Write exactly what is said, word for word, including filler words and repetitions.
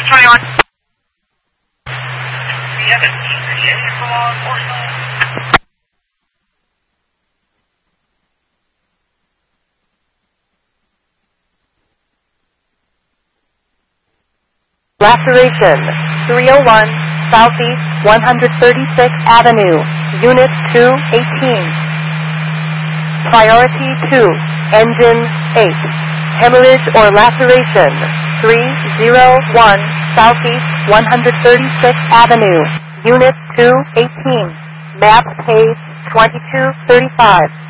twenty-one. We have an E T A for law enforcement. Laceration, three oh one Southeast one hundred thirty-sixth Avenue, Unit two eighteen. Priority two, Engine eight. Hemorrhage or laceration, three oh one Southeast one hundred thirty-sixth Avenue, Unit two eighteen. Map page twenty-two thirty-five.